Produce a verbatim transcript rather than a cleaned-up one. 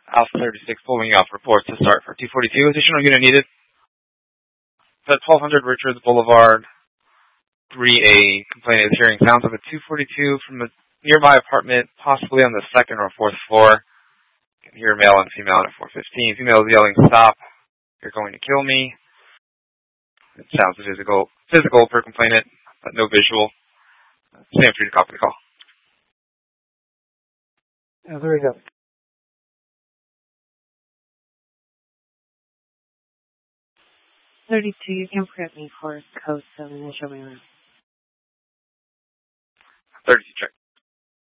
Alpha thirty-six pulling off reports to start for two forty-two. Additional unit needed. At twelve hundred Richards Boulevard, three A. Complainant is hearing sounds of a two forty-two from a nearby apartment, possibly on the second or fourth floor. You can hear a male and female at four fifteen. Female is yelling, "Stop. You're going to kill me." It sounds physical, physical per complainant, but no visual. Stand free to copy the call. Yeah, there we go. thirty-two, you can print me for code seven and show me around. thirty-two, check.